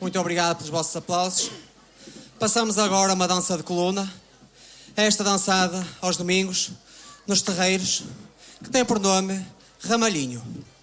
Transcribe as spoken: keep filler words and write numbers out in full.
Muito obrigado pelos vossos aplausos. Passamos agora a uma dança de coluna. Esta dançada aos domingos, nos terreiros, que tem por nome Ramalhinho.